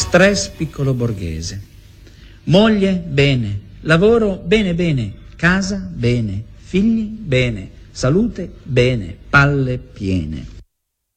stress piccolo borghese. Moglie, bene. Lavoro, bene, bene. Casa, bene. Figli, bene. Salute, bene. Palle piene.